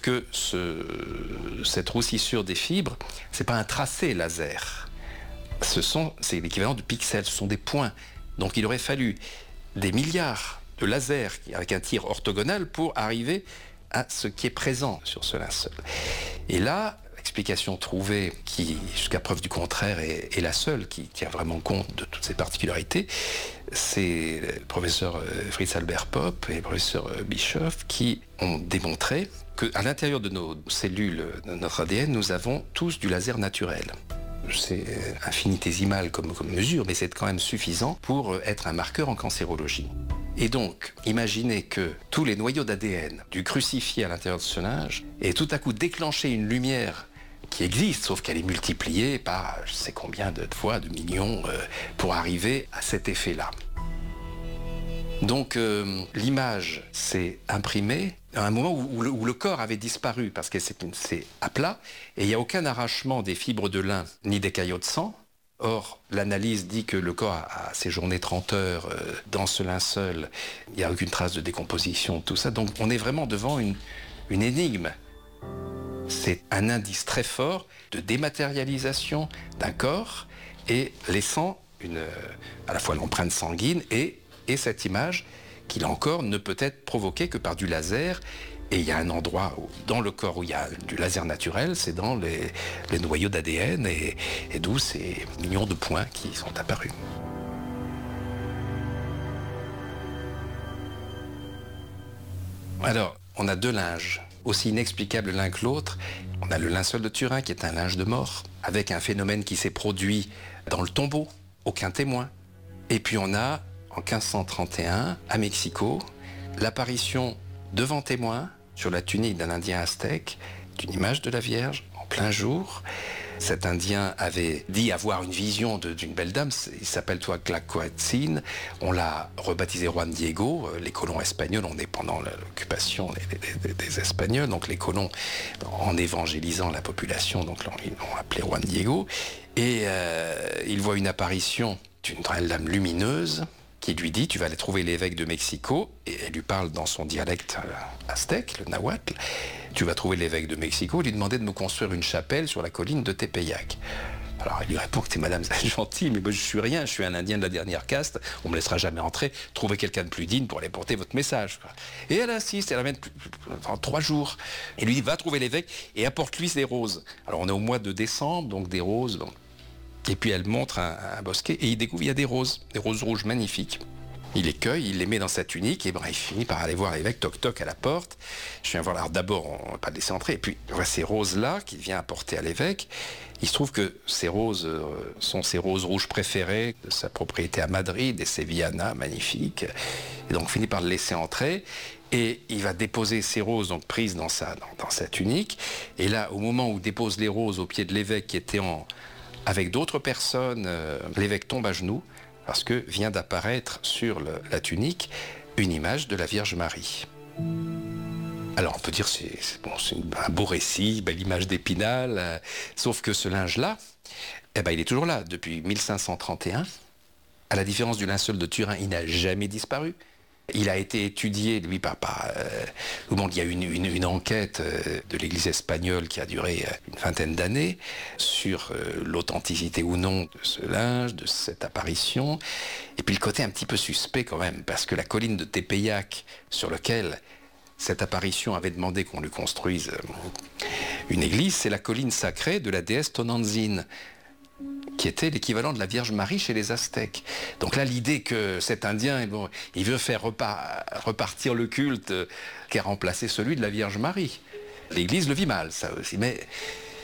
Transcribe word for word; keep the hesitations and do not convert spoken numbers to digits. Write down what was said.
que ce, cette roussissure des fibres, c'est pas un tracé laser. Ce sont, c'est l'équivalent de pixels, ce sont des points. Donc il aurait fallu des milliards de lasers avec un tir orthogonal pour arriver à ce qui est présent sur ce linceul. Et là, l'explication trouvée, qui jusqu'à preuve du contraire est, est la seule qui tient vraiment compte de toutes ces particularités, c'est le professeur Fritz Albert Popp et le professeur Bischoff qui ont démontré qu'à l'intérieur de nos cellules, de notre A D N, nous avons tous du laser naturel. C'est infinitésimal comme, comme mesure, mais c'est quand même suffisant pour être un marqueur en cancérologie. Et donc, imaginez que tous les noyaux d'A D N du crucifié à l'intérieur de ce linge aient tout à coup déclenché une lumière qui existe, sauf qu'elle est multipliée par je sais combien de fois, de millions, euh, pour arriver à cet effet-là. Donc euh, l'image s'est imprimée à un moment où, où, le, où le corps avait disparu, parce que c'est, une, c'est à plat, et il n'y a aucun arrachement des fibres de lin, ni des caillots de sang. Or, l'analyse dit que le corps a, a séjourné trente heures euh, dans ce linceul, il n'y a aucune trace de décomposition, tout ça. Donc on est vraiment devant une, une énigme. C'est un indice très fort de dématérialisation d'un corps et laissant une, à la fois l'empreinte sanguine et, et cette image qui, là encore, ne peut être provoquée que par du laser. Et il y a un endroit où, dans le corps où il y a du laser naturel, c'est dans les, les noyaux d'A D N et, et d'où ces millions de points qui sont apparus. Alors, on a deux linges, aussi inexplicables l'un que l'autre. On a le linceul de Turin, qui est un linge de mort, avec un phénomène qui s'est produit dans le tombeau, aucun témoin. Et puis on a, en quinze cent trente et un, à Mexico, l'apparition devant témoin, sur la tunique d'un Indien aztèque, d'une image de la Vierge, en plein jour. Cet Indien avait dit avoir une vision de, d'une belle dame, il s'appelle Tlacoatzin, on l'a rebaptisé Juan Diego, les colons espagnols, on est pendant l'occupation des, des, des Espagnols, donc les colons, en évangélisant la population, donc ils l'ont appelé Juan Diego, et euh, il voit une apparition d'une belle dame lumineuse, qui lui dit, tu vas aller trouver l'évêque de Mexico, et elle lui parle dans son dialecte aztèque, le nahuatl, tu vas trouver l'évêque de Mexico, il lui demandait de me construire une chapelle sur la colline de Tepeyac. Alors il lui répond que t'es madame, c'est gentil, mais moi je suis rien, je suis un Indien de la dernière caste, on me laissera jamais entrer, trouvez quelqu'un de plus digne pour aller porter votre message. Et elle insiste, elle amène en trois jours, et lui dit, va trouver l'évêque et apporte-lui des roses. Alors on est au mois de décembre, donc des roses, donc. Et puis elle montre un, un bosquet et il découvre il y a des roses, des roses rouges magnifiques. Il les cueille, il les met dans sa tunique et ben, il finit par aller voir l'évêque, toc toc à la porte. Je viens voir, alors d'abord on ne va pas le laisser entrer, et puis on voit ces roses-là qu'il vient apporter à l'évêque. Il se trouve que ces roses euh, sont ses roses rouges préférées de sa propriété à Madrid, des Sevillanas magnifiques. Et donc on finit par le laisser entrer. Et il va déposer ces roses donc prises dans sa, dans, dans sa tunique. Et là, au moment où il dépose les roses au pied de l'évêque qui était en... avec d'autres personnes, euh, l'évêque tombe à genoux parce que vient d'apparaître sur le, la tunique une image de la Vierge Marie. Alors on peut dire c'est, c'est, bon, c'est un beau récit, belle image d'Épinal, euh, sauf que ce linge-là, eh ben, il est toujours là depuis mille cinq cent trente et un. À la différence du linceul de Turin, il n'a jamais disparu. Il a été étudié, lui, par... par euh, bon, il y a eu une, une, une enquête euh, de l'Église espagnole qui a duré euh, une vingtaine d'années sur euh, l'authenticité ou non de ce linge, de cette apparition. Et puis le côté un petit peu suspect quand même, parce que la colline de Tepeyac, sur laquelle cette apparition avait demandé qu'on lui construise euh, une église, c'est la colline sacrée de la déesse Tonantzin, qui était l'équivalent de la Vierge Marie chez les Aztèques. Donc là, l'idée que cet Indien, bon, il veut faire repart, repartir le culte qui a remplacé celui de la Vierge Marie. L'Église le vit mal, ça aussi. Mais